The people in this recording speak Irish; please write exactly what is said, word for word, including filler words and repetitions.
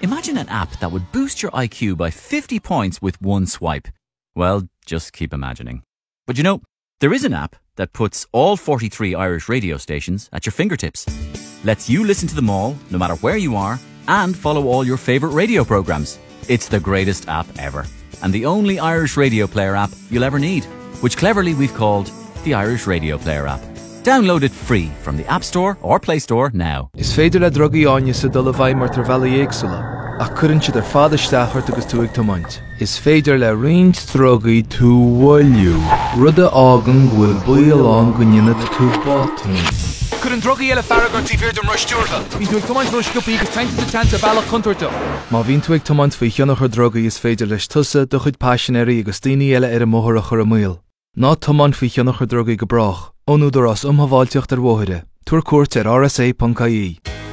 Imagine an app that would boost your I Q by fifty points with one swipe. Well, just keep imagining. But you know, there is an app that puts all forty-three Irish radio stations at your fingertips. Lets you listen to them all, no matter where you are, and follow all your favourite radio programmes. It's the greatest app ever, and the only Irish radio player app you'll ever need, which cleverly we've called the Irish Radio Player app. Download it free from the App Store or Play Store now. Is féidir le drogaí áine sa dul a bhaid mar tar bheala éagsúla, ach cuireann siad ar fad isteachart agus tú ag tomaint. Is féidir le roinnt drogaí tú bhailiú, rud a ágan bhfuil buailán go nionad tú bátaí. Cuireann drogaí eile farragat tí bhír dom ruistúrtha. Bhín tú ag tomaint ruisciúpaí agus tainte sa teanta bailach contorta. Má bhín tú ag tomaint faoi cheannach ar drogaí is féidir leis tusa do chuid passionéirí agus daoine eile ar a móthar a chur a muil. Ná tomaint faoi cheannach ar drogaí go brach. Onúdar as umhaváilteocht ar bmhóide. Tuair cuairt ar r s a dot I E.